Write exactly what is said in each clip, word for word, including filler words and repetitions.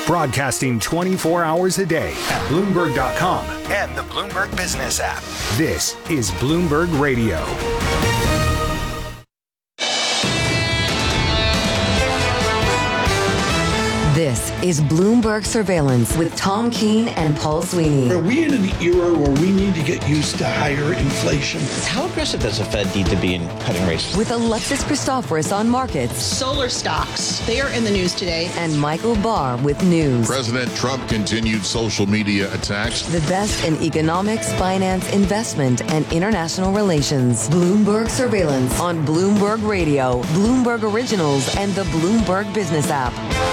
Broadcasting twenty-four hours a day at Bloomberg dot com and the Bloomberg Business app. This is Bloomberg Radio. This is Bloomberg Surveillance with Tom Keene and Paul Sweeney. Are we in an era where we need to get used to higher inflation? How aggressive does the Fed need to be in cutting rates? With Alexis Christoforous on markets. Solar stocks, they are in the news today. And Michael Barr with news. President Trump continued social media attacks. The best in economics, finance, investment, and international relations. Bloomberg Surveillance on Bloomberg Radio, Bloomberg Originals, and the Bloomberg Business app.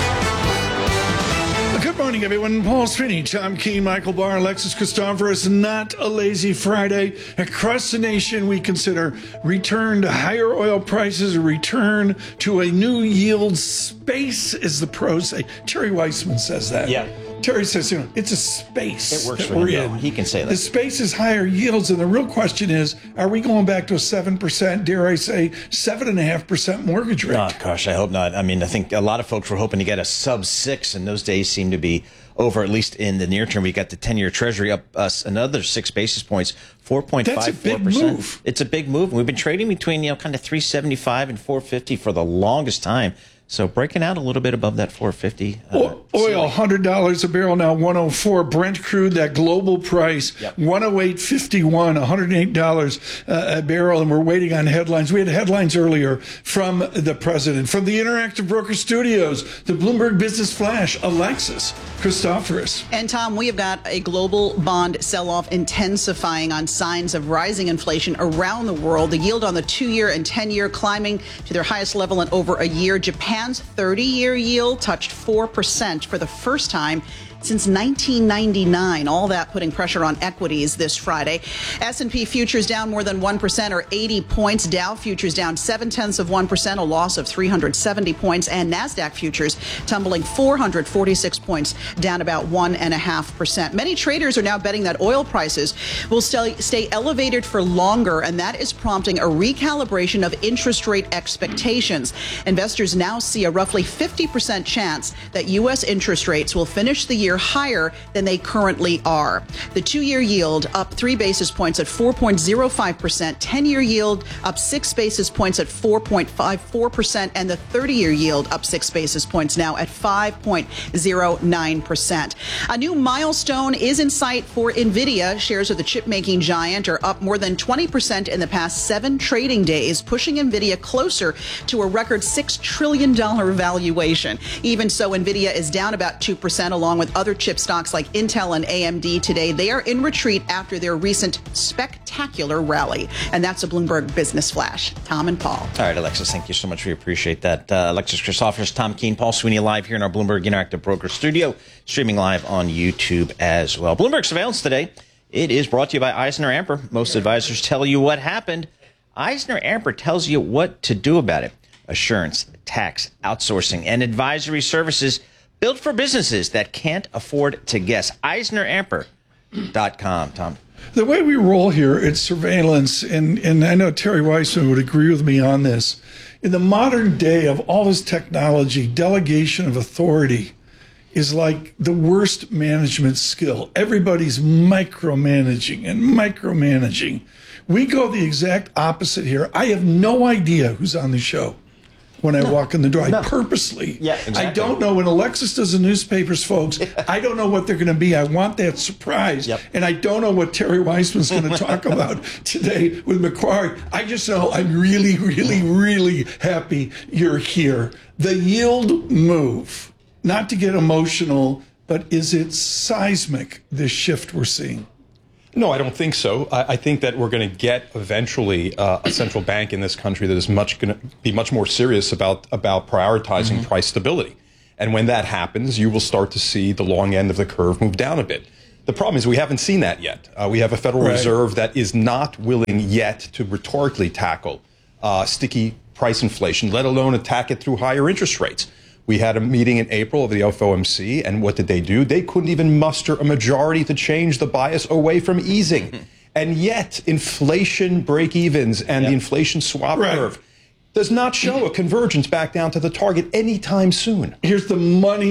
Good morning, everyone. Paul Sweeney, Tom Keene, Michael Barr, Alexis Christoforous. Not a lazy Friday. Across the nation, we consider return to higher oil prices, a return to a new yield space, as the pros say. Terry Weissman says that. Yeah. Terry says, you know, it's a space It works that for we're him, in. He can say that. The space is higher yields, and the real question is, are we going back to a seven percent, dare I say, seven point five percent mortgage rate? Oh, gosh, I hope not. I mean, I think a lot of folks were hoping to get a sub six, and those days seem to be over, at least in the near term. We got the ten-year Treasury up us another six basis points, four point five four percent. That's a big move. It's a big move. We've been trading between, you know, kind of three seventy-five and four fifty for the longest time. So breaking out a little bit above that four fifty. Uh, Oil, one hundred dollars a barrel now, one oh four. Brent crude, that global price, Yep. one oh eight fifty-one, one hundred eight dollars uh, a barrel. And we're waiting on headlines. We had headlines earlier from the president, from the Interactive Broker Studios, the Bloomberg Business Flash, Alexis Christoforous. And Tom, we have got a global bond sell-off intensifying on signs of rising inflation around the world. The yield on the two-year and ten-year climbing to their highest level in over a year. Japan's thirty-year yield touched four percent for the first time since nineteen ninety-nine. All that putting pressure on equities this Friday. S and P futures down more than one percent or eighty points. Dow futures down seven tenths of one percent, a loss of three hundred seventy points. And NASDAQ futures tumbling four hundred forty-six points, down about one point five percent. Many traders are now betting that oil prices will stay, stay elevated for longer, and that is prompting a recalibration of interest rate expectations. Investors now see a roughly fifty percent chance that U S interest rates will finish the year higher than they currently are. The two-year yield up three basis points at four point oh five percent, ten-year yield up six basis points at four point five four percent, and the thirty-year yield up six basis points now at five point oh nine percent. A new milestone is in sight for NVIDIA. Shares of the chip-making giant are up more than twenty percent in the past seven trading days, pushing NVIDIA closer to a record six trillion dollars valuation. Even so, NVIDIA is down about two percent, along with other chip stocks like Intel and A M D today. They are in retreat after their recent spectacular rally. And that's a Bloomberg Business Flash. Tom and Paul. All right, Alexis, thank you so much. We appreciate that. Uh, Alexis Christoforous, Tom Keene, Paul Sweeney live here in our Bloomberg Interactive Broker Studio, streaming live on YouTube as well. Bloomberg Surveillance today, it is brought to you by Eisner Amper. Most advisors tell you what happened. Eisner Amper tells you what to do about it. Assurance, tax, outsourcing, and advisory services built for businesses that can't afford to guess. Eisner Amper dot com, Tom. The way we roll here, it's surveillance, and, and I know Terry Weissman would agree with me on this. In the modern day of all this technology, delegation of authority is like the worst management skill. Everybody's micromanaging and micromanaging. We go the exact opposite here. I have no idea who's on the show when I no, walk in the door. No. I purposely. Yeah, exactly. I don't know. When Alexis does the newspapers, folks, I don't know what they're going to be. I want that surprise. Yep. And I don't know what Terry Weissman's going to talk about today with Macquarie. I just know I'm really, really, really happy you're here. The yield move, not to get emotional, but is it seismic, this shift we're seeing? No, I don't think so. I, I think that we're going to get eventually uh, a central bank in this country that is much going to be much more serious about about prioritizing mm-hmm. price stability. And when that happens, you will start to see the long end of the curve move down a bit. The problem is we haven't seen that yet. Uh, we have a Federal right. Reserve that is not willing yet to rhetorically tackle uh, sticky price inflation, let alone attack it through higher interest rates. We had a meeting in April of the F O M C, and what did they do? They couldn't even muster a majority to change the bias away from easing. And yet, inflation break-evens and yep. the inflation swap right. curve does not show a convergence back down to the target anytime soon. Here's the money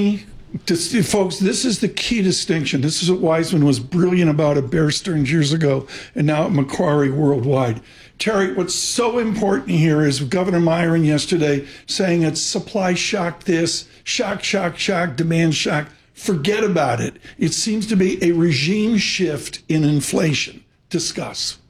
This, folks, this is the key distinction. This is what Wiseman was brilliant about at Bear Stearns years ago and now at Macquarie worldwide. Terry, what's so important here is Governor Myron yesterday saying it's supply shock this, shock, shock, shock, demand shock. Forget about it. It seems to be a regime shift in inflation. Discuss.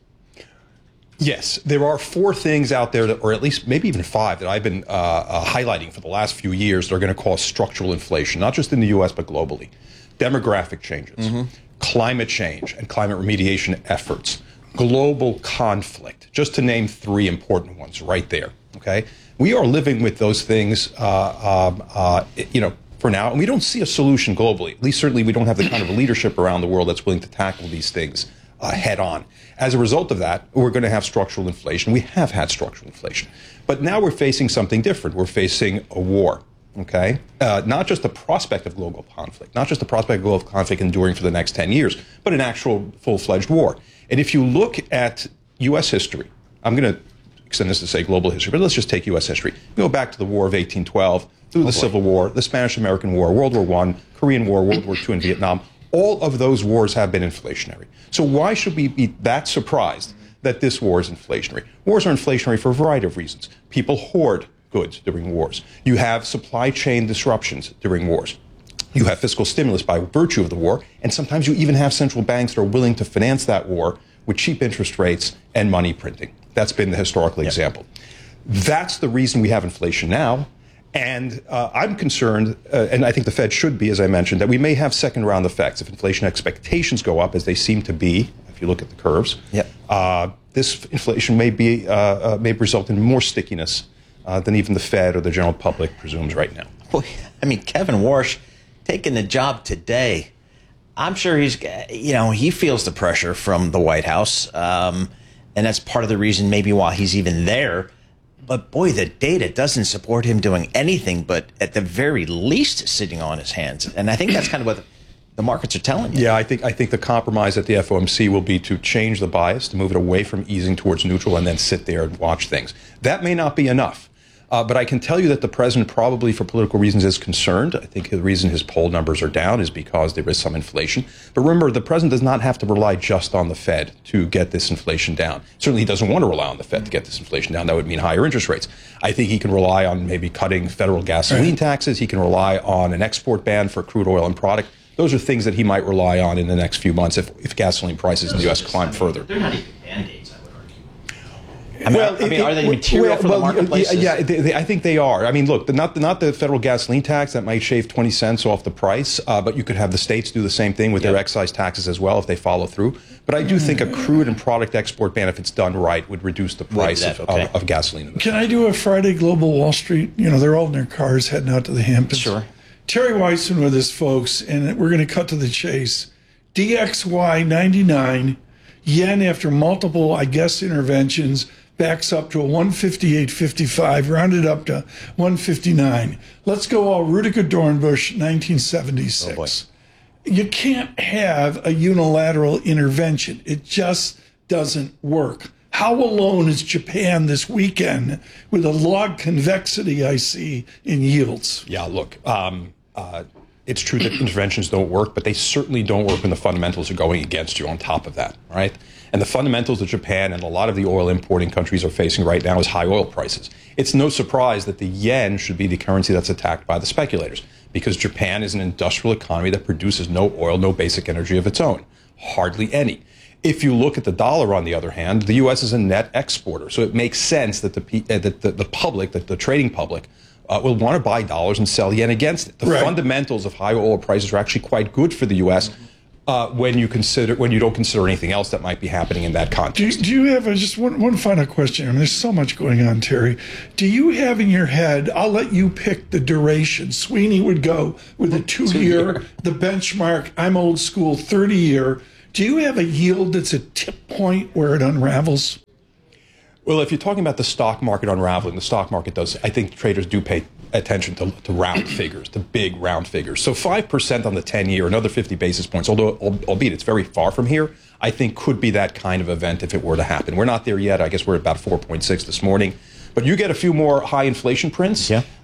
Yes, there are four things out there, that, or at least maybe even five, that I've been uh, uh, highlighting for the last few years that are going to cause structural inflation, not just in the U S, but globally. Demographic changes, mm-hmm. climate change and climate remediation efforts, global conflict, just to name three important ones right there, okay? We are living with those things, uh, um, uh, you know, for now, and we don't see a solution globally. At least certainly we don't have the kind of leadership around the world that's willing to tackle these things Uh, head on. As a result of that, we're going to have structural inflation. We have had structural inflation. But now we're facing something different. We're facing a war, okay? Uh, not just the prospect of global conflict, not just the prospect of global conflict enduring for the next ten years, but an actual full-fledged war. And if you look at U S history, I'm going to extend this to say global history, but let's just take U S history. Go back to the War of eighteen twelve, through the oh, Civil War, the Spanish-American War, World War One, Korean War, World War Two, and Vietnam. All of those wars have been inflationary. So why should we be that surprised that this war is inflationary? Wars are inflationary for a variety of reasons. People hoard goods during wars. You have supply chain disruptions during wars. You have fiscal stimulus by virtue of the war. And sometimes you even have central banks that are willing to finance that war with cheap interest rates and money printing. That's been the historical yep. example. That's the reason we have inflation now. And uh, I'm concerned, uh, and I think the Fed should be, as I mentioned, that we may have second-round effects. If inflation expectations go up, as they seem to be, if you look at the curves, yep. uh, this inflation may be uh, uh, may result in more stickiness uh, than even the Fed or the general public presumes right now. Boy, I mean, Kevin Warsh taking the job today. I'm sure he's, you know, he feels the pressure from the White House, um, and that's part of the reason maybe why he's even there. But boy, the data doesn't support him doing anything but at the very least sitting on his hands. And I think that's kind of what the markets are telling you. Yeah, I think I think the compromise at the F O M C will be to change the bias, to move it away from easing towards neutral and then sit there and watch things. That may not be enough. Uh, but I can tell you that the president probably for political reasons is concerned. I think the reason his poll numbers are down is because there is some inflation. But remember, the president does not have to rely just on the Fed to get this inflation down. Certainly he doesn't want to rely on the Fed to get this inflation down. That would mean higher interest rates. I think he can rely on maybe cutting federal gasoline taxes. He can rely on an export ban for crude oil and product. Those are things that he might rely on in the next few months if, if gasoline prices in the U S climb further. They're not even band-aids, I would argue. I mean, well, I mean, it, are they material well, for the well, marketplaces? Yeah, they, they, I think they are. I mean, look, the, not, the, not the federal gasoline tax that might shave twenty cents off the price, uh, but you could have the states do the same thing with yep. their excise taxes as well if they follow through. But I do think a crude and product export ban, if it's done right, would reduce the price that, of, okay. of, of gasoline. Can I do a Friday Global Wall Street? You know, they're all in their cars heading out to the Hamptons. Sure. Terry Weissman with us, folks, and we're going to cut to the chase. D X Y ninety-nine, yen after multiple, I guess, interventions, backs up to a one fifty-eight fifty-five, rounded up to one fifty-nine. Let's go all Rudiger Dornbusch, nineteen seventy-six. Oh you can't have a unilateral intervention. It just doesn't work. How alone is Japan this weekend with a log convexity I see in yields? Yeah, look, um, uh, it's true that interventions don't work, but they certainly don't work when the fundamentals are going against you on top of that, right? And the fundamentals that Japan and a lot of the oil importing countries are facing right now is high oil prices. It's no surprise that the yen should be the currency that's attacked by the speculators because Japan is an industrial economy that produces no oil, no basic energy of its own, hardly any. If you look at the dollar, on the other hand, the U S is a net exporter. So it makes sense that the, uh, that the, the public, that the trading public, uh, will want to buy dollars and sell yen against it. The right. fundamentals of high oil prices are actually quite good for the U S uh, when you consider when you don't consider anything else that might be happening in that context. Do you, do you have a, just one, one final question? I mean, there's so much going on, Terry. Do you have in your head, I'll let you pick the duration. Sweeney would go with the two-year, the benchmark. I'm old school, thirty-year. Do you have a yield that's a tip point where it unravels? Well, if you're talking about the stock market unraveling, the stock market does, I think traders do pay attention to, to round figures, to big round figures. So five percent on the ten-year, another fifty basis points, although albeit it's very far from here, I think could be that kind of event if it were to happen. We're not there yet. I guess we're at about four point six this morning. But you get a few more high inflation prints, yeah.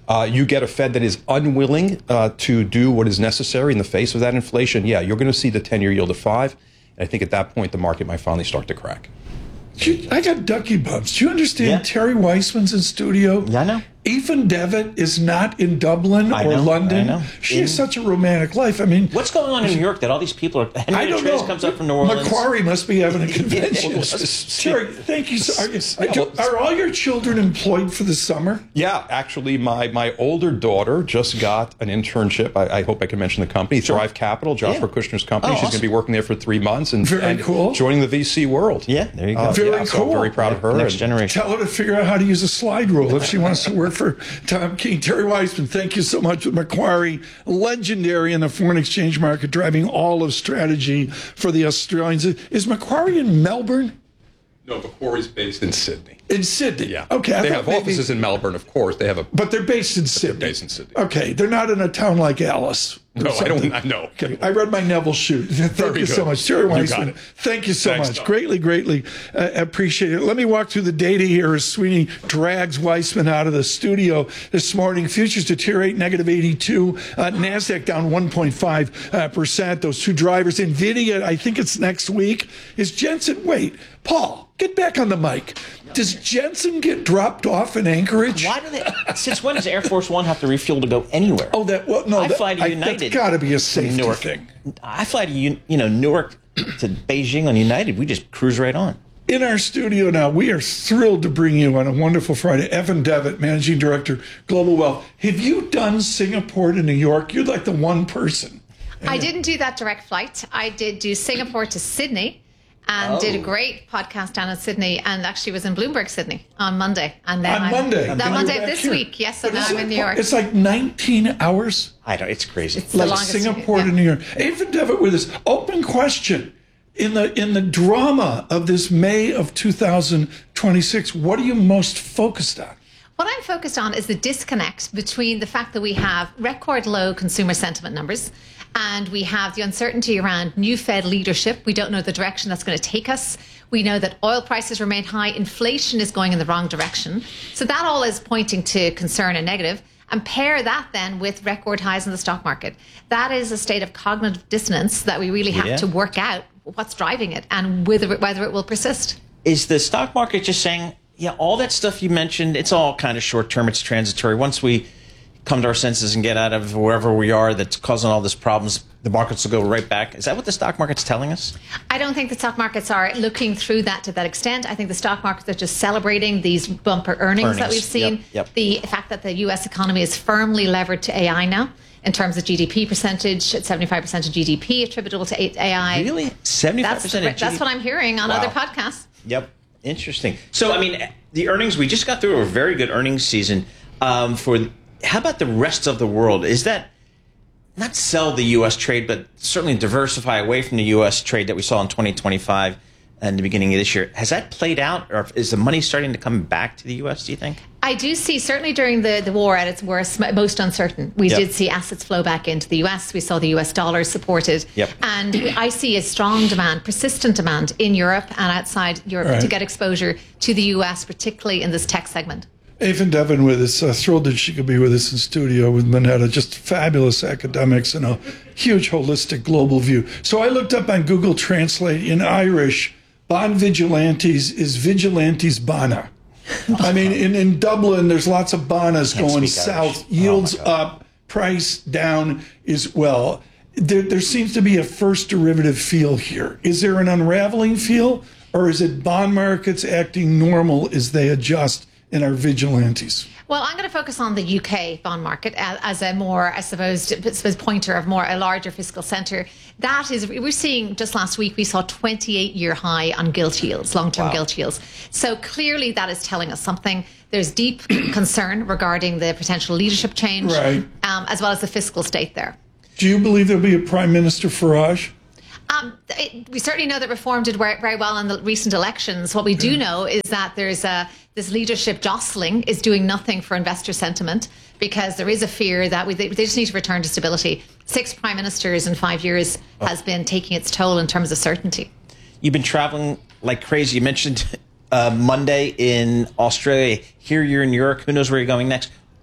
uh, you get a Fed that is unwilling uh, to do what is necessary in the face of that inflation, yeah, you're going to see the ten-year yield of five. And I think at that point, the market might finally start to crack. You, I got ducky bumps. Do you understand? Yeah. Terry Weissman's in studio. Yeah, I know. Ethan Devitt is not in Dublin I or know, London. I know. She In- has such a romantic life. I mean, What's going on in New York that all these people are? Henry I don't Trace know. comes up from New Orleans. Macquarie must be having a convention. Well, s- s- Terry, thank you. So, are, Yeah, do- well, are all your children employed for the summer? Yeah, actually, my, my older daughter just got an internship. I, I hope I can mention the company, Thrive Capital, Joshua Yeah. Kushner's company. Oh, She's awesome. going to be working there for three months and, Very and cool. joining the V C world. Yeah, there you go. Uh, Very yeah, so I'm cool. very proud of her. Next and- generation. Tell her to figure out how to use a slide rule if she wants to work for Tom Keene. Terry Weissman, thank you so much with Macquarie, legendary in the foreign exchange market, driving all of strategy for the Australians. Is Macquarie in Melbourne? No, Macquarie's based in Sydney. In Sydney? Yeah. Okay. I They thought have maybe- offices in Melbourne, of course. They have a. But they're based in Sydney. based in Sydney. Okay. They're not in a town like Alice. or No, I don't- something. I know. Okay. I read my Neville shoot. Thank Very you so good. much. Terry You got Weissman, it. thank you so Thanks, much. Tom. Greatly, greatly uh, appreciate it. Let me walk through the data here as Sweeney drags Weissman out of the studio this morning. Futures deteriorate negative eighty-two. Uh, NASDAQ down one point five percent. Those two drivers. NVIDIA, I think it's next week. Is Jensen, wait, Paul, get back on the mic. Does Jensen get dropped off in Anchorage? Why do they? Since when does Air Force One have to refuel to go anywhere? Oh, that, well, no, I that, fly to I, United. that's got to be a safety Newark. thing. I fly to you, you know Newark to Beijing on United. We just cruise right on. In our studio now, we are thrilled to bring you on a wonderful Friday. Evan Devitt, Managing Director, Global Wealth. Have you done Singapore to New York? You're like the one person. I didn't do that direct flight. I did do Singapore to Sydney and did a great podcast down in Sydney and actually was in Bloomberg, Sydney on Monday. And then On I'm, Monday. That Then Monday you're of back this here. week. Yes, But and now it's I'm like- in New York. It's like nineteen hours. I know it's crazy. It's the Like longest- Singapore yeah. to New York. Evan Devitt with us. Open question. In the in the drama of this May of two thousand twenty-six, what are you most focused on? What I'm focused on is the disconnect between the fact that we have record low consumer sentiment numbers and we have the uncertainty around new Fed leadership. We don't know the direction that's going to take us. We know that oil prices remain high. Inflation is going in the wrong direction. So that all is pointing to concern and negative. And pair that then with record highs in the stock market. That is a state of cognitive dissonance that we really have Yeah. to work out what's driving it and whether it, whether it will persist. Is the stock market just saying, yeah, all that stuff you mentioned, it's all kind of short term, it's transitory. Once we come to our senses and get out of wherever we are that's causing all these problems, the markets will go right back. Is that what the stock market's telling us? I don't think the stock markets are looking through that to that extent. I think the stock markets are just celebrating these bumper earnings, Earnings, that we've seen. yep, yep. The fact that the U S economy is firmly levered to A I now in terms of G D P percentage, at seventy-five percent of G D P attributable to A I. Really? seventy-five That's, percent of G D P? that's what I'm hearing on Wow. other podcasts. Yep. Interesting. So, I mean, the earnings, we just got through a very good earnings season. Um, for how about the rest of the world? Is that not sell the U S trade, but certainly diversify away from the U S trade that we saw in twenty twenty-five and the beginning of this year? Has that played out, or is the money starting to come back to the U S, do you think? I do see, certainly during the, the war at its worst, m- most uncertain, we Yep. did see assets flow back into the U S. We saw the U S dollar supported. Yep. And we- I see a strong demand, persistent demand in Europe and outside Europe Right. to get exposure to the U S, particularly in this tech segment. Evan Devin with us. Uh, thrilled that she could be with us in studio with Minetta. Just fabulous academics and a huge holistic global view. So I looked up on Google Translate in Irish, bond vigilantes is vigilantes bana. I mean, in, in Dublin, there's lots of banas Can't going speak south. Irish. Oh, Yields my God. up, price down as well. There, there seems to be a first derivative feel here. Is there an unraveling feel, or is it bond markets acting normal as they adjust and are vigilantes? Well, I'm going to focus on the U K bond market as, as a more, I suppose, I suppose, pointer of more a larger fiscal centre. That is, we're seeing just last week we saw twenty-eight year high on gilt yields, long-term Wow. gilt yields. So clearly that is telling us something. There's deep concern regarding the potential leadership change, Right. um, as well as the fiscal state there. Do you believe there'll be a Prime Minister Farage? Um, it, we certainly know that Reform did very, very well in the recent elections. What we do know is that there's a, this leadership jostling is doing nothing for investor sentiment because there is a fear that we, they, they just need to return to stability. Six prime ministers in five years has been taking its toll in terms of certainty. You've been traveling like crazy. You mentioned uh, Monday in Australia. Here you're in New York. Who knows where you're going next?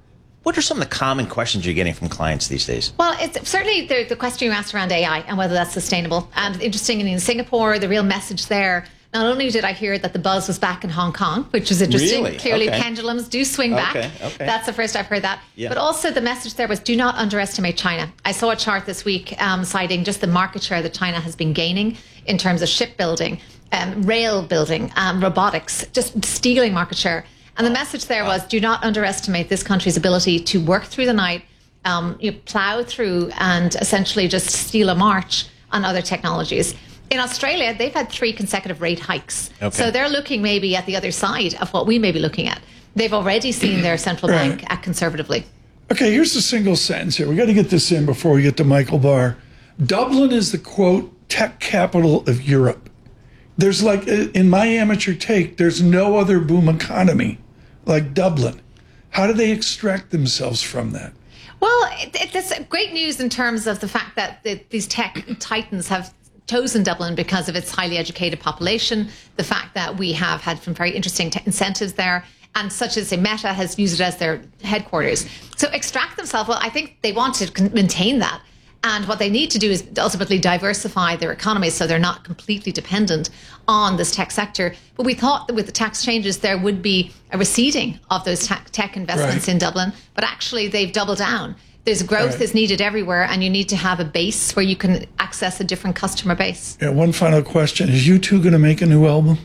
What are some of the common questions you're getting from clients these days? Well, it's certainly the, the question you asked around A I and whether that's sustainable. And interesting, in Singapore, the real message there, not only did I hear that the buzz was back in Hong Kong, which was interesting. Really? Clearly, Okay. pendulums do swing back. Okay, okay. That's the first I've heard that. Yeah. But also the message there was do not underestimate China. I saw a chart this week um, citing just the market share that China has been gaining in terms of shipbuilding, um, rail building, um, robotics, just stealing market share. And the message there was do not underestimate this country's ability to work through the night, um, you know, plow through and essentially just steal a march on other technologies. In Australia, they've had three consecutive rate hikes. Okay. So they're looking maybe at the other side of what we may be looking at. They've already seen their central Right. bank act conservatively. Okay, here's a single sentence here. We got to get this in before we get to Michael Barr. Dublin is the, quote, tech capital of Europe. There's like, in my amateur take, there's no other boom economy like Dublin. How do they extract themselves from that? Well, it, it, that's great news in terms of the fact that the, these tech titans have chosen Dublin because of its highly educated population, the fact that we have had some very interesting te- incentives there, and such as a Meta has used it as their headquarters. So extract themselves, well, I think they want to con- maintain that. And what they need to do is ultimately diversify their economy so they're not completely dependent on this tech sector. But we thought that with the tax changes, there would be a receding of those tech, tech investments Right. in Dublin. But actually, they've doubled down. There's growth Right. is needed everywhere, and you need to have a base where you can access a different customer base. Yeah, one final question. Is U two going to make a new album?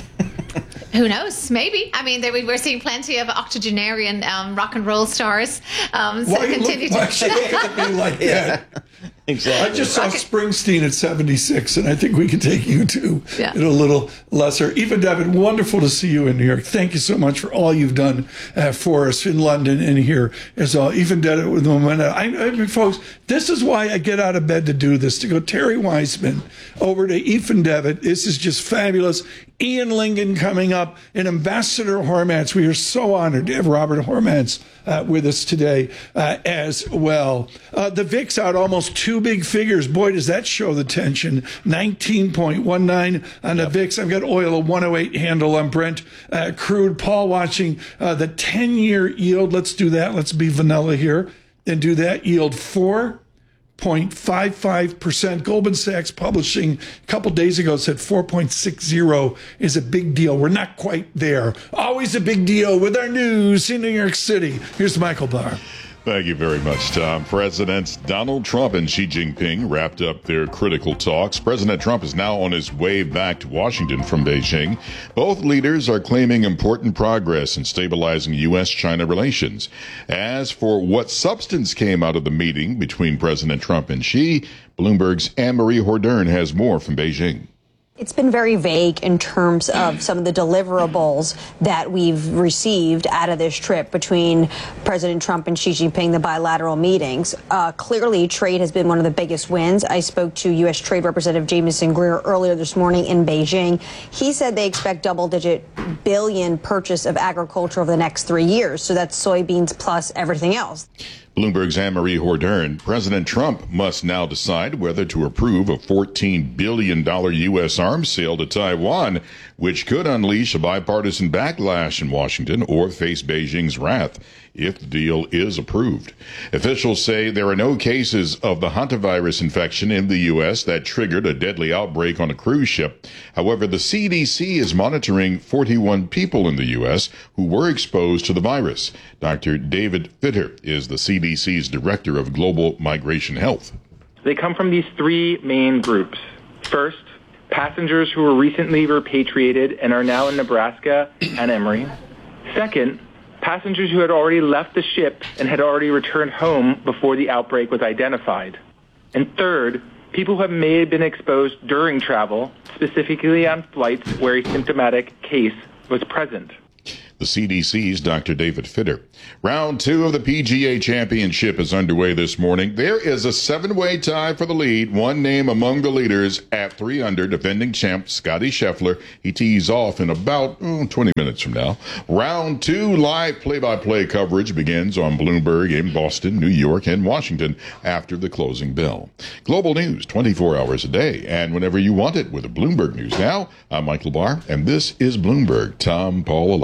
Who knows? Maybe. I mean, there, we- we're seeing plenty of octogenarian um, rock and roll stars. Um, so Why, you continue look, why to. should you look at me like that? Exactly. I just saw Springsteen at seventy-six, and I think we can take you two Yeah. at a little lesser. Eva David, wonderful to see you in New York. Thank you so much for all you've done uh, for us in London and here as well. Eva David with Momentum. I, I mean, folks, this is why I get out of bed to do this, to go Terry Weissman over to Ethan Devitt. This is just fabulous. Ian Lincoln coming up, and Ambassador Hormats. We are so honored to have Robert Hormats uh, with us today uh, as well. Uh, the V I X out almost two big figures. Boy, does that show the tension. nineteen point one nine on the V I X. I've got oil, a one oh eight handle on Brent. Uh, crude. Paul watching uh, the ten-year yield. Let's do that. Let's be vanilla here and do that. Yield four. zero point five five percent. Goldman Sachs Publishing a couple days ago said four point six zero is a big deal. We're not quite there. Always a big deal with our news in New York City. Here's Michael Barr. Thank you very much, Tom. Presidents Donald Trump and Xi Jinping wrapped up their critical talks. President Trump is now on his way back to Washington from Beijing. Both leaders are claiming important progress in stabilizing U S China relations. As for what substance came out of the meeting between President Trump and Xi, Bloomberg's Anne-Marie Hordern has more from Beijing. It's been very vague in terms of some of the deliverables that we've received out of this trip between President Trump and Xi Jinping, the bilateral meetings. Uh, clearly, trade has been one of the biggest wins. I spoke to U S Trade Representative Jamieson Greer earlier this morning in Beijing. He said they expect double-digit billion purchase of agriculture over the next three years. So that's soybeans plus everything else. Bloomberg's Anne-Marie Hordern. President Trump must now decide whether to approve a fourteen billion dollars U S arms sale to Taiwan, which could unleash a bipartisan backlash in Washington or face Beijing's wrath if the deal is approved. Officials say there are no cases of the hantavirus infection in the U S that triggered a deadly outbreak on a cruise ship. However, the C D C is monitoring forty-one people in the U S who were exposed to the virus. Doctor David Fitter is the C D C's Director of Global Migration Health. They come from these three main groups. First, passengers who were recently repatriated and are now in Nebraska and Emory. Second, passengers who had already left the ship and had already returned home before the outbreak was identified. And third, people who have may have been exposed during travel, specifically on flights where a symptomatic case was present. The C D C's Doctor David Fitter. Round two of the P G A Championship is underway this morning. There is a seven-way tie for the lead. One name among the leaders at three under, defending champ Scotty Scheffler. He tees off in about oh, twenty minutes from now. Round two live play-by-play coverage begins on Bloomberg in Boston, New York, and Washington after the closing bell. Global news twenty-four hours a day and whenever you want it with a Bloomberg News Now. I'm Michael Barr, and this is Bloomberg. Tom, Paul, Alexis. Michael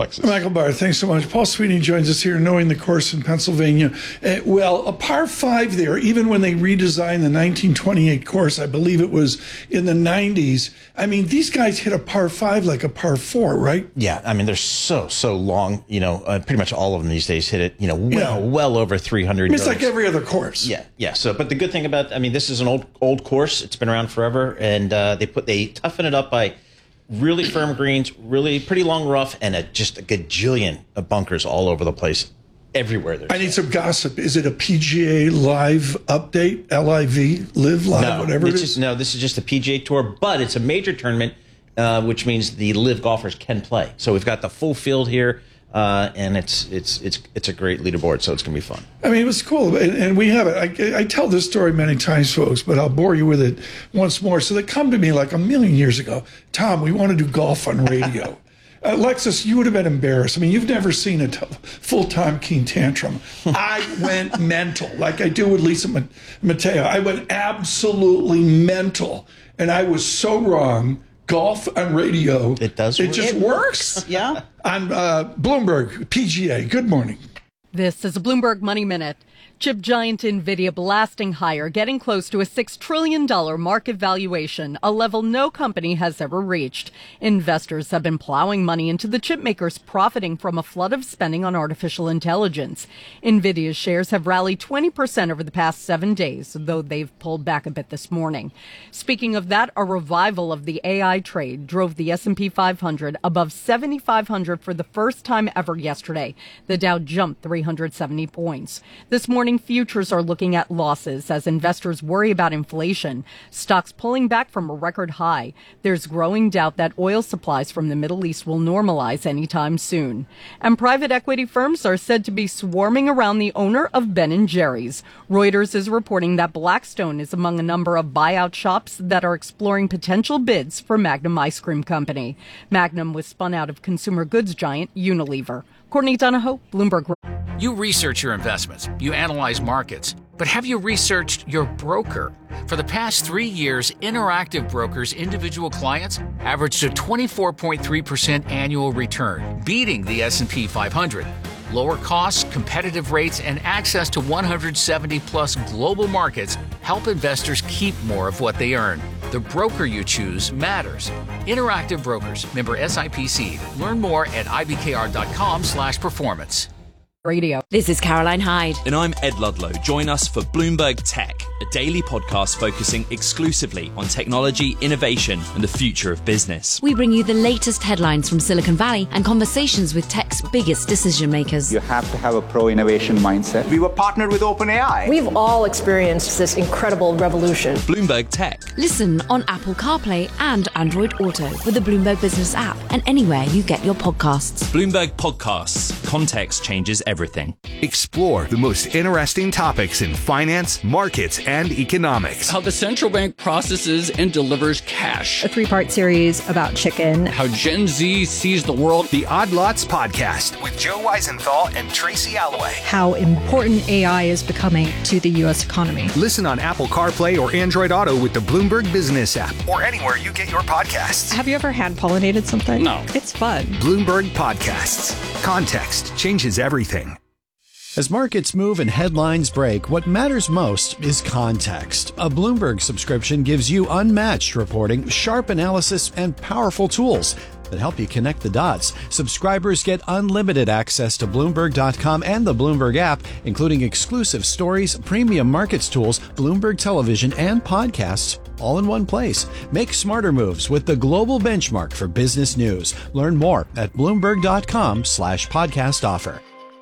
Engelbart, thanks so much. Paul Sweeney joins us here, knowing the course in Pennsylvania. Uh, well, a par five there, even when they redesigned the nineteen twenty-eight course, I believe it was in the nineties. I mean, these guys hit a par five like a par four, right? Yeah, I mean, they're so, so long. You know, uh, pretty much all of them these days hit it, you know, well, yeah. well over three hundred I mean, it's yards. like every other course. Yeah, yeah. So, but the good thing about, I mean, this is an old, old course. It's been around forever, and uh, they put, they toughen it up by really firm greens, really pretty long rough, and a, just a gajillion of bunkers all over the place, everywhere. There's I need some gossip. Is it a P G A Live update? L I V, Live Live, no, whatever it is? Just, no, this is just a P G A Tour, but it's a major tournament, uh, which means the Live golfers can play. So we've got the full field here, uh, and it's it's it's it's a great leaderboard, so it's going to be fun. I mean, it was cool, and, and we have it. I, I tell this story many times, folks, but I'll bore you with it once more. So they come to me like a million years ago. Tom, we want to do golf on radio. Alexis, you would have been embarrassed. I mean, you've never seen a t- full-time Keen tantrum. I went mental, like I do with Lisa Mateo. I went absolutely mental, and I was so wrong. Golf on radio. It does It work. just It works. works, yeah. On uh, Bloomberg, P G A. Good morning. This is a Bloomberg Money Minute. Chip giant NVIDIA blasting higher, getting close to a six trillion dollars market valuation, a level no company has ever reached. Investors have been plowing money into the chip makers, profiting from a flood of spending on artificial intelligence. NVIDIA's shares have rallied twenty percent over the past seven days, though they've pulled back a bit this morning. Speaking of that, a revival of the A I trade drove the S and P five hundred above seventy-five hundred for the first time ever yesterday. The Dow jumped three hundred seventy points. This morning, futures are looking at losses as investors worry about inflation. Stocks pulling back from a record high. There's growing doubt that oil supplies from the Middle East will normalize anytime soon. And private equity firms are said to be swarming around the owner of Ben and Jerry's. Reuters is reporting that Blackstone is among a number of buyout shops that are exploring potential bids for Magnum Ice Cream Company. Magnum was spun out of consumer goods giant Unilever. Courtney Donahoe, Bloomberg. You research your investments, you analyze markets, but have you researched your broker? For the past three years, Interactive Brokers' individual clients averaged a twenty-four point three percent annual return, beating the S and P five hundred. Lower costs, competitive rates, and access to one hundred seventy plus global markets help investors keep more of what they earn. The broker you choose matters. Interactive Brokers, member S I P C. Learn more at I B K R dot com slash performance. Radio. This is Caroline Hyde. And I'm Ed Ludlow. Join us for Bloomberg Tech, a daily podcast focusing exclusively on technology, innovation, and the future of business. We bring you the latest headlines from Silicon Valley and conversations with tech's biggest decision makers. You have to have a pro-innovation mindset. We were partnered with OpenAI. We've all experienced this incredible revolution. Bloomberg Tech. Listen on Apple CarPlay and Android Auto with the Bloomberg Business app and anywhere you get your podcasts. Bloomberg Podcasts. Context changes everything. Explore the most interesting topics in finance, markets, and economics. How the central bank processes and delivers cash. A three-part series about chicken. How Gen Z sees the world. The Odd Lots Podcast with Joe Weisenthal and Tracy Alloway. How important A I is becoming to the U S economy. Listen on Apple CarPlay or Android Auto with the Bloomberg Business app or anywhere you get your podcasts. Have you ever hand-pollinated something? No. It's fun. Bloomberg Podcasts. Context changes everything. As markets move and headlines break, what matters most is context. A Bloomberg subscription gives you unmatched reporting, sharp analysis, and powerful tools that help you connect the dots. Subscribers get unlimited access to Bloomberg dot com and the Bloomberg app, including exclusive stories, premium markets tools, Bloomberg television, and podcasts, all in one place. Make smarter moves with the global benchmark for business news. Learn more at Bloomberg dot com slash podcast offer.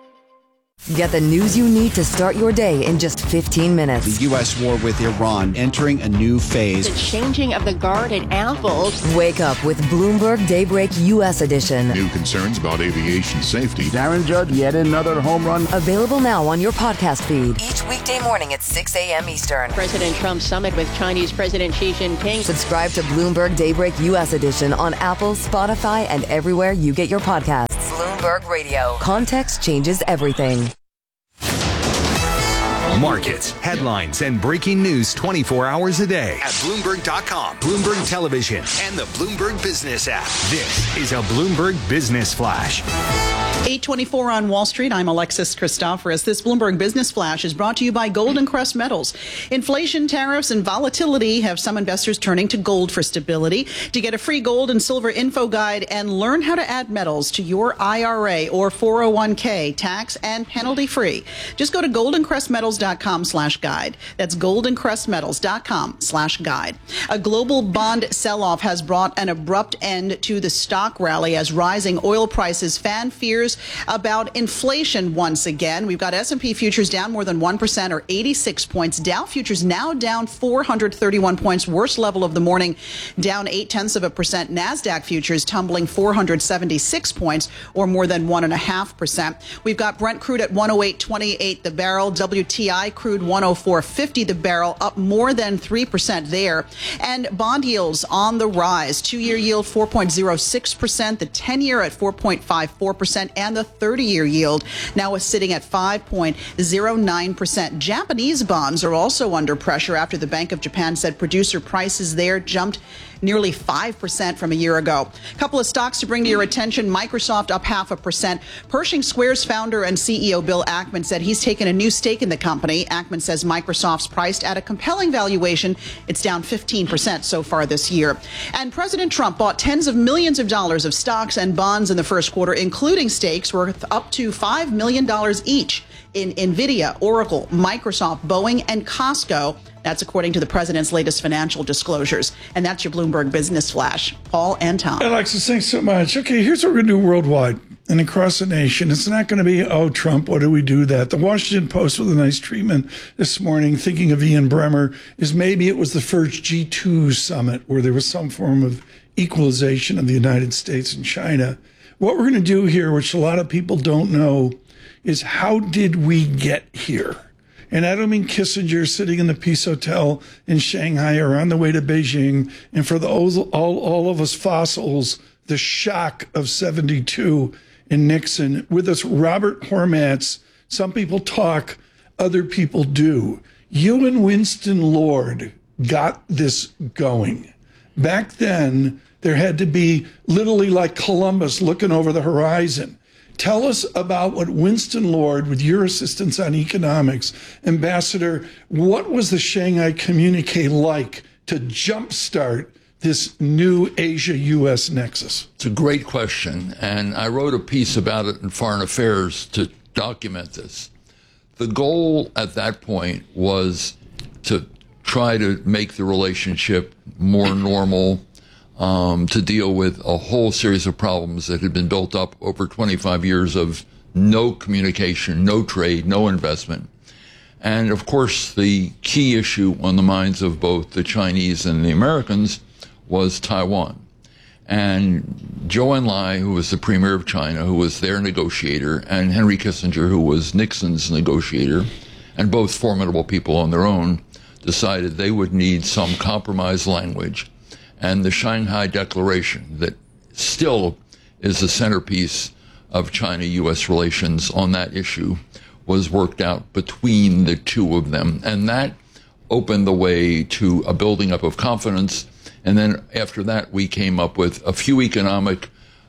Get the news you need to start your day in just fifteen minutes. The U S war with Iran entering a new phase. The changing of the guard at Apple. Wake up with Bloomberg Daybreak U S edition. New concerns about aviation safety. Darren Judge, yet another home run. Available now on your podcast feed. Each weekday morning at six a.m. Eastern. President Trump's summit with Chinese President Xi Jinping. Subscribe to Bloomberg Daybreak U S edition on Apple, Spotify, and everywhere you get your podcasts. Bloomberg Radio. Context changes everything. Markets, headlines, and breaking news twenty-four hours a day at Bloomberg dot com, Bloomberg Television, and the Bloomberg Business app. This is a Bloomberg Business Flash. eight twenty-four on Wall Street. I'm Alexis Christoforous. This Bloomberg Business Flash is brought to you by Golden Crest Metals. Inflation, tariffs, and volatility have some investors turning to gold for stability. To get a free gold and silver info guide and learn how to add metals to your I R A or four oh one k, tax and penalty free, just go to goldencrestmetals.com slash guide. That's goldencrestmetals.com slash guide. A global bond sell-off has brought an abrupt end to the stock rally as rising oil prices fan fears about inflation once again. We've got S and P futures down more than one percent or eighty-six points. Dow futures now down four hundred thirty-one points, worst level of the morning, down eight tenths of a percent. NASDAQ futures tumbling four hundred seventy-six points or more than one and a half percent. We've got Brent crude at one oh eight twenty-eight the barrel. W T I crude one oh four fifty the barrel, up more than three percent there. And bond yields on the rise. Two-year yield four point oh six percent, the ten-year at four point five four percent, and the thirty-year yield now is sitting at five point oh nine percent. Japanese bonds are also under pressure after the Bank of Japan said producer prices there jumped nearly five percent from a year ago. A couple of stocks to bring to your attention. Microsoft up half a percent. Pershing Square's founder and C E O Bill Ackman said he's taken a new stake in the company. Ackman says Microsoft's priced at a compelling valuation. It's down fifteen percent so far this year. And President Trump bought tens of millions of dollars of stocks and bonds in the first quarter, including stakes worth up to five million dollars each in NVIDIA, Oracle, Microsoft, Boeing, and Costco. That's according to the president's latest financial disclosures. And that's your Bloomberg Business Flash. Paul and Tom. Alexis, thanks so much. Okay, here's what we're going to do worldwide and across the nation. It's not going to be, oh, Trump, what do we do that? The Washington Post with a nice treatment this morning, thinking of Ian Bremmer, is maybe it was the first G two summit where there was some form of equalization of the United States and China. What we're going to do here, which a lot of people don't know, is how did we get here? And I don't mean Kissinger sitting in the Peace Hotel in Shanghai or on the way to Beijing. And for the all, all, all of us fossils, the shock of seventy-two and Nixon. With us, Robert Hormats. Some people talk, other people do. You and Winston Lord got this going. Back then, there had to be literally like Columbus looking over the horizon. Tell us about what Winston Lord, with your assistance on economics, Ambassador, what was the Shanghai Communique like to jumpstart this new Asia-U S nexus? It's a great question, and I wrote a piece about it in Foreign Affairs to document this. The goal at that point was to try to make the relationship more normal, Um, to deal with a whole series of problems that had been built up over twenty-five years of no communication, no trade, no investment. And of course, the key issue on the minds of both the Chinese and the Americans was Taiwan. And Zhou Enlai, who was the premier of China, who was their negotiator, and Henry Kissinger, who was Nixon's negotiator, and both formidable people on their own, decided they would need some compromise language. And the Shanghai Declaration, that still is the centerpiece of China-U S relations on that issue, was worked out between the two of them. And that opened the way to a building up of confidence. And then after that, we came up with a few economic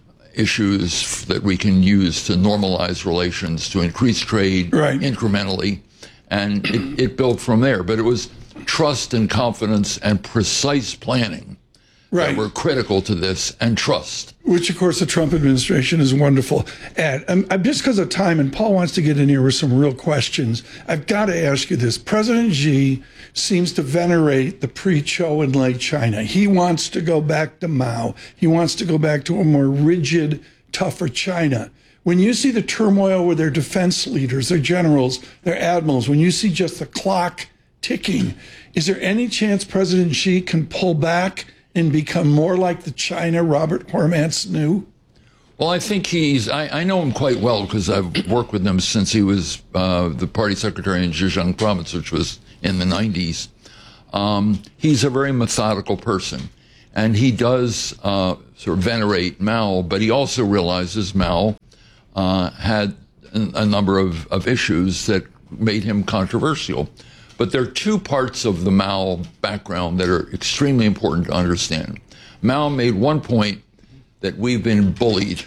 issues that we can use to normalize relations, to increase trade right. incrementally. And it, it built from there. But it was trust and confidence and precise planning right. that were critical to this, and trust. Which, of course, the Trump administration is wonderful at. Um, just because of time, and Paul wants to get in here with some real questions, I've got to ask you this. President Xi seems to venerate the pre-Zhou Enlai China. He wants to go back to Mao. He wants to go back to a more rigid, tougher China. When you see the turmoil with their defense leaders, their generals, their admirals, when you see just the clock ticking, is there any chance President Xi can pull back and become more like the China Robert Hormats knew? Well, I think he's, I, I know him quite well because I've worked with him since he was uh, the party secretary in Zhejiang province, which was in the nineties. Um, he's a very methodical person, and he does uh, sort of venerate Mao, but he also realizes Mao uh, had a, a number of, of issues that made him controversial. But there are two parts of the Mao background that are extremely important to understand. Mao made one point that we've been bullied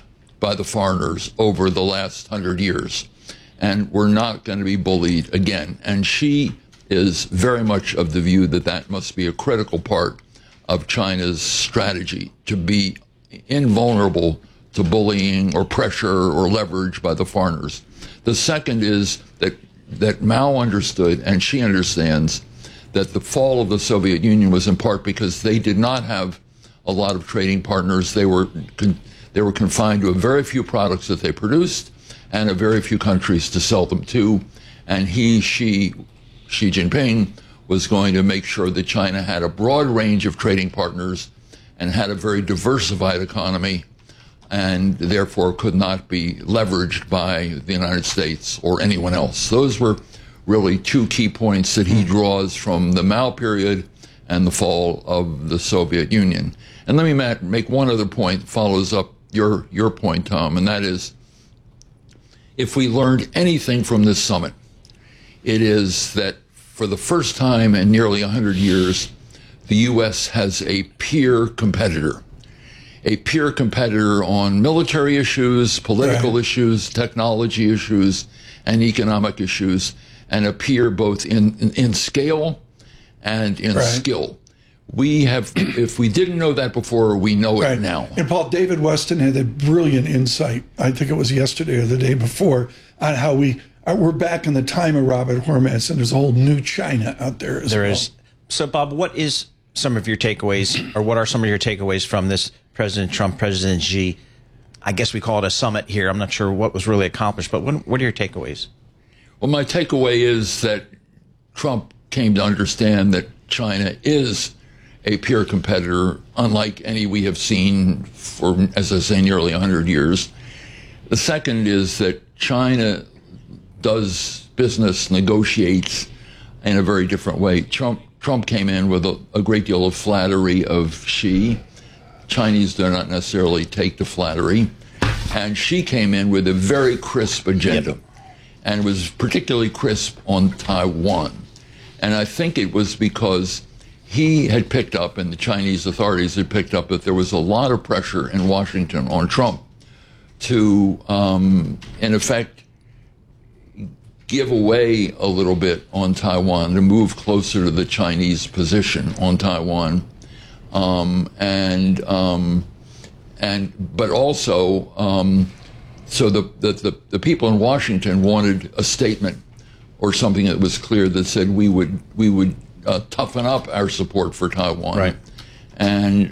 by the foreigners over the last hundred years. And we're not going to be bullied again. And she is very much of the view that that must be a critical part of China's strategy, to be invulnerable to bullying or pressure or leverage by the foreigners. The second is that that Mao understood, and she understands, that the fall of the Soviet Union was in part because they did not have a lot of trading partners. They were con- they were confined to a very few products that they produced and a very few countries to sell them to. And he, she, Xi Jinping was going to make sure that China had a broad range of trading partners and had a very diversified economy, and therefore could not be leveraged by the United States or anyone else. Those were really two key points that he draws from the Mao period and the fall of the Soviet Union. And let me make one other point that follows up your, your point, Tom, and that is, if we learned anything from this summit, it is that for the first time in nearly one hundred years, the U S has a peer competitor. A peer competitor on military issues, political right. issues, technology issues, and economic issues, and a peer both in, in, in scale and in right. skill. We have, if we didn't know that before, we know right. it now. And Paul, David Weston had a brilliant insight, I think it was yesterday or the day before, on how we are, we're back in the time of Robert Hormats, and there's a whole new China out there as there well. Is. So, Bob, what is some of your takeaways, or what are some of your takeaways from this President Trump, President Xi? I guess we call it a summit here. I'm not sure what was really accomplished, but what, what are your takeaways? Well, my takeaway is that Trump came to understand that China is a peer competitor, unlike any we have seen for, as I say, nearly one hundred years. The second is that China does business, negotiates in a very different way. Trump Trump came in with a, a great deal of flattery of Xi. Chinese do not necessarily take the flattery. And Xi came in with a very crisp agenda, yep. and was particularly crisp on Taiwan. And I think it was because he had picked up, and the Chinese authorities had picked up, that there was a lot of pressure in Washington on Trump to, um, in effect, give away a little bit on Taiwan, to move closer to the Chinese position on Taiwan. Um, and, um, and, but also, um, so the, the, the, the people in Washington wanted a statement or something that was clear that said we would, we would uh, toughen up our support for Taiwan. Right. And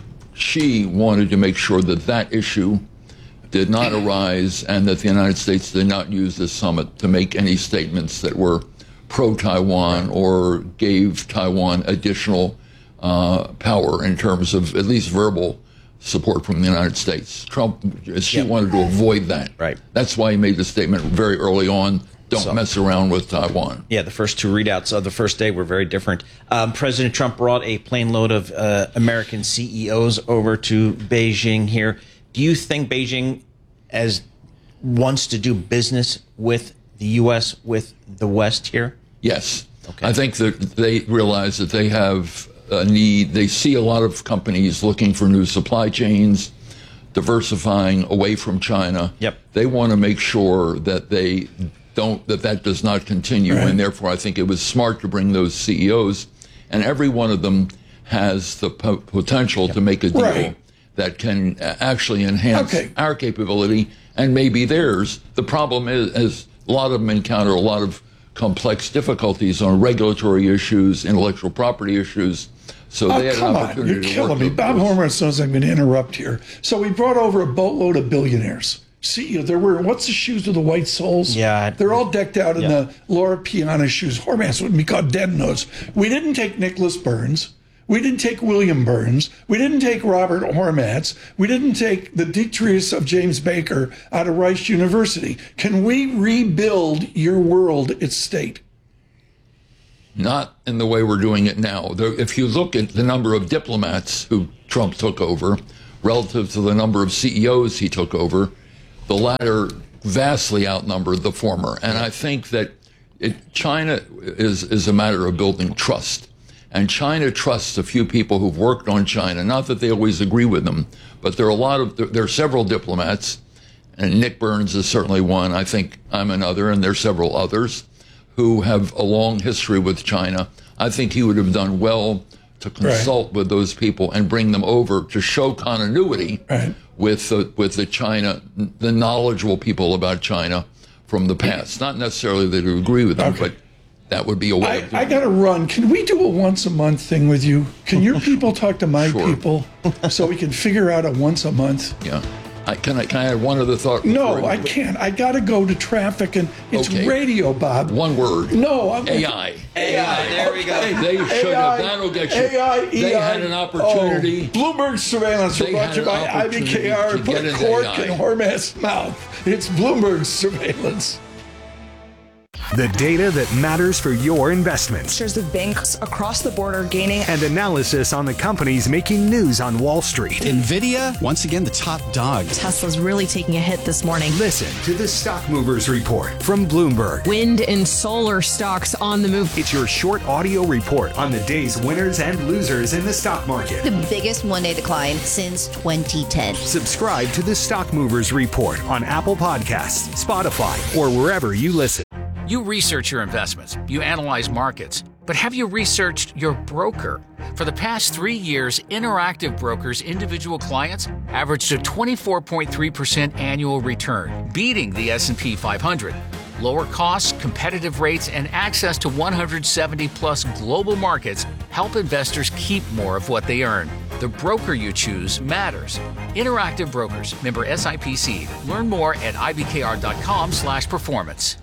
Xi wanted to make sure that that issue did not arise, and that the United States did not use this summit to make any statements that were pro-Taiwan or gave Taiwan additional uh, power in terms of at least verbal support from the United States. Trump, Xi yeah. wanted to avoid that. Right. That's why he made the statement very early on, don't so, mess around with Taiwan. Yeah, the first two readouts of the first day were very different. Um, President Trump brought a plane load of uh, American C E Os over to Beijing here. Do you think Beijing as wants to do business with the U S, with the West here? Yes. Okay. I think that they realize that they have a need. They see a lot of companies looking for new supply chains, diversifying away from China. Yep. They want to make sure that they don't, that that does not continue. Right. And therefore, I think it was smart to bring those C E Os. And every one of them has the po- potential yep. to make a deal right. that can actually enhance okay. our capability and maybe theirs. The problem is, is a lot of them encounter a lot of complex difficulties on regulatory issues, intellectual property issues. So oh, they had come an opportunity on, you're to killing work me. Bob Hormats knows I'm going to interrupt here. So we brought over a boatload of billionaires. See, they're wearing, what's the shoes with the white soles? Yeah. They're all decked out in yeah. the Laura Piana shoes. Hormats wouldn't be called dead nose. We didn't take Nicholas Burns. We didn't take William Burns. We didn't take Robert Hormats. We didn't take the Detrius of James Baker out of Rice University. Can we rebuild your world, its state? Not in the way we're doing it now. There, if you look at the number of diplomats who Trump took over relative to the number of C E Os he took over, the latter vastly outnumbered the former. And I think that it, China is, is a matter of building trust. And China trusts a few people who've worked on China. Not that they always agree with them, but there are a lot of there are several diplomats and Nick Burns is certainly one. I think I'm another, and there's several others who have a long history with China. I think he would have done well to consult right. with those people and bring them over to show continuity right. with the, with the China, the knowledgeable people about China from the past. Not necessarily that you agree with them, okay. but that would be a way I, of doing I got to run. Can we do a once a month thing with you? Can your people talk to my Sure. people so we can figure out a once a month? Yeah. I, can, I, can I add one other thought? No, I can't. I got to go to traffic, and it's Okay. radio, Bob. One word. No, I'm A I. A I, there we go. They should A I, have. That'll get you. A I, They E I. had an opportunity. Oh, Bloomberg surveillance They brought had to you by an I B K R. opportunity to Put get a into cork A I. in Hormath's mouth. It's Bloomberg surveillance. The data that matters for your investments. Shares of banks across the border gaining. And analysis on the companies making news on Wall Street. NVIDIA, once again, the top dog. Tesla's really taking a hit this morning. Listen to the Stock Movers Report from Bloomberg. Wind and solar stocks on the move. It's your short audio report on the day's winners and losers in the stock market. The biggest one-day decline since twenty ten. Subscribe to the Stock Movers Report on Apple Podcasts, Spotify, or wherever you listen. You research your investments, you analyze markets, but have you researched your broker? For the past three years, Interactive Brokers' individual clients averaged a twenty-four point three percent annual return, beating the S and P five hundred. Lower costs, competitive rates, and access to one hundred seventy plus global markets help investors keep more of what they earn. The broker you choose matters. Interactive Brokers, member S I P C. Learn more at ibkr.com slash performance.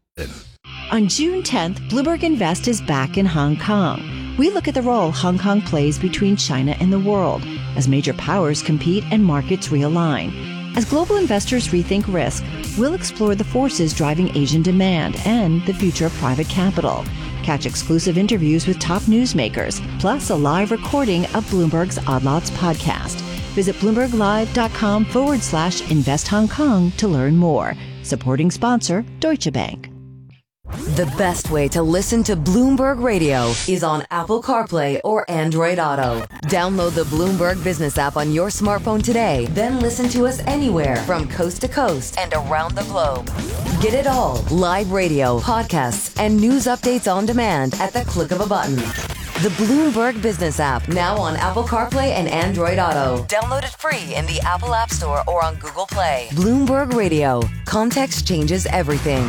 On June tenth, Bloomberg Invest is back in Hong Kong. We look at the role Hong Kong plays between China and the world as major powers compete and markets realign. As global investors rethink risk, we'll explore the forces driving Asian demand and the future of private capital. Catch exclusive interviews with top newsmakers, plus a live recording of Bloomberg's Odd Lots podcast. Visit bloomberglive.com forward slash invest Hong Kong to learn more. Supporting sponsor, Deutsche Bank. The best way to listen to Bloomberg Radio is on Apple CarPlay or Android Auto. Download the Bloomberg Business app on your smartphone today, then listen to us anywhere from coast to coast and around the globe. Get it all, live radio, podcasts, and news updates on demand at the click of a button. The Bloomberg Business app, now on Apple CarPlay and Android Auto. Download it free in the Apple App Store or on Google Play. Bloomberg Radio. Context changes everything.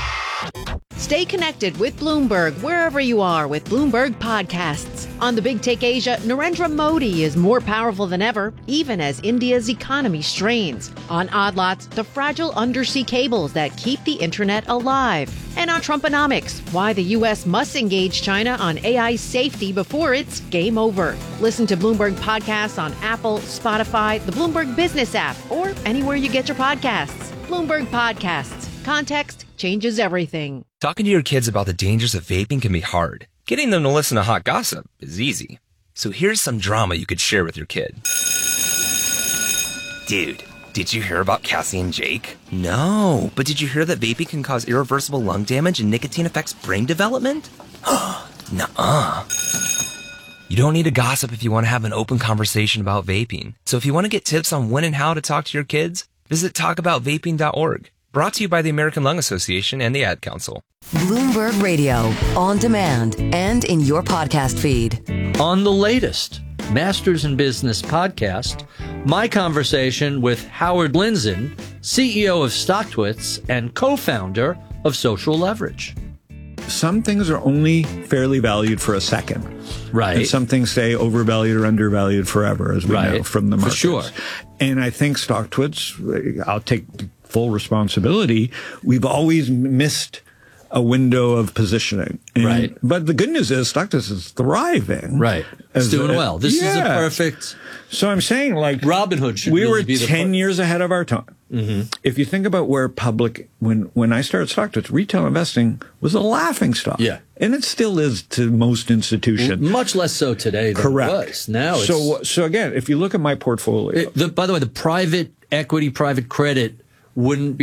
Stay connected with Bloomberg wherever you are with Bloomberg Podcasts. On the Big Take Asia, Narendra Modi is more powerful than ever, even as India's economy strains. On Odd Lots, the fragile undersea cables that keep the internet alive. And on Trumponomics, why the U S must engage China on A I safety before it's game over. Listen to Bloomberg Podcasts on Apple, Spotify, the Bloomberg Business app, or anywhere you get your podcasts. Bloomberg Podcasts. Context changes everything. Talking to your kids about the dangers of vaping can be hard. Getting them to listen to hot gossip is easy. So here's some drama you could share with your kid. Dude, did you hear about Cassie and Jake? No, but did you hear that vaping can cause irreversible lung damage and nicotine affects brain development? Nuh-uh. You don't need to gossip if you want to have an open conversation about vaping. So if you want to get tips on when and how to talk to your kids, visit talk about vaping dot org. Brought to you by the American Lung Association and the Ad Council. Bloomberg Radio, on demand and in your podcast feed. On the latest Masters in Business podcast, my conversation with Howard Lindzen, C E O of StockTwits and co-founder of Social Leverage. Some things are only fairly valued for a second. Right. And some things stay overvalued or undervalued forever, as we right. know from the markets. For sure. And I think StockTwits, I'll take full responsibility, we've always missed a window of positioning. And, right. But the good news is StockTwits is thriving. Right. It's doing a, well. This yeah. is a perfect... So I'm saying, like... Robinhood should We really were be the ten part. years ahead of our time. Mm-hmm. If you think about where public... When, when I started StockTwits, retail investing was a laughing stock. Yeah. And it still is to most institutions. Well, much less so today than Correct. it was. Now it's... So, so again, if you look at my portfolio... It, the, by the way, the private equity, private credit wouldn't be